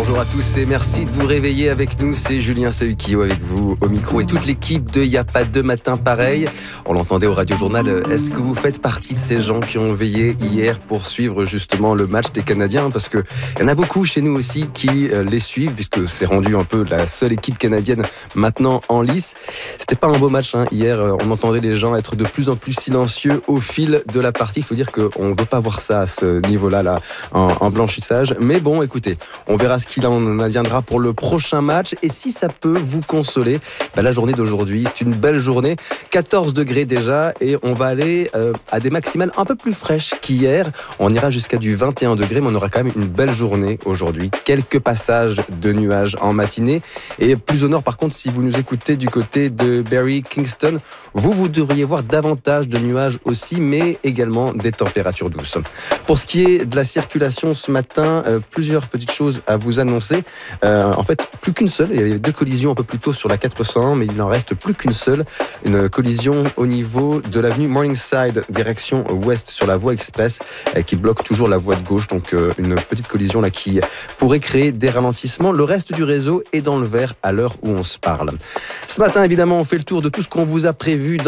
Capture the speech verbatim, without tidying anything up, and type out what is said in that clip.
Bonjour à tous et merci de vous réveiller avec nous. C'est Julien Seukiyo avec vous au micro et toute l'équipe de Y a pas de matin pareil. On l'entendait au Radio Journal. Est-ce que vous faites partie de ces gens qui ont veillé hier pour suivre justement le match des Canadiens? Parce que il y en a beaucoup chez nous aussi qui les suivent, puisque c'est rendu un peu la seule équipe canadienne maintenant en lice. C'était pas un beau match hein. Hier, on entendait les gens être de plus en plus silencieux au fil de la partie. Il faut dire qu'on ne veut pas voir ça à ce niveau-là, là, en, en blanchissage. Mais bon, écoutez, on verra ce qu'il en adviendra pour le prochain match. Et si ça peut vous consoler, bah, la journée d'aujourd'hui, c'est une belle journée. quatorze degrés déjà et on va aller euh, à des maximales un peu plus fraîches qu'hier. On ira jusqu'à du vingt et un degrés, mais on aura quand même une belle journée aujourd'hui. Quelques passages de nuages en matinée. Et plus au nord, par contre, si vous nous écoutez du côté de Barrie, Kingston, vous, vous devriez voir davantage de nuages aussi, mais également des températures douces. Pour ce qui est de la circulation ce matin, euh, plusieurs petites choses à vous annoncer. Euh, en fait, plus qu'une seule. Il y avait deux collisions un peu plus tôt sur la quatre cent un, mais il n'en reste plus qu'une seule. Une collision au niveau de l'avenue Morningside, direction ouest sur la voie express, euh, qui bloque toujours la voie de gauche. Donc, euh, une petite collision là qui pourrait créer des ralentissements. Le reste du réseau est dans le vert à l'heure où on se parle. Ce matin, évidemment, on fait le tour de tout ce qu'on vous a prévu dans